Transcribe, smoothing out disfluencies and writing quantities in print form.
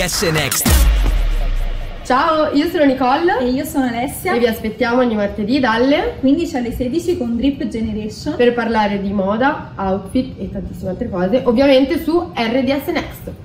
Next. Ciao, io sono Nicole e io sono Alessia e vi aspettiamo ogni martedì dalle 15 alle 16 con Drip Generation per parlare di moda, outfit e tantissime altre cose, ovviamente su RDS Next.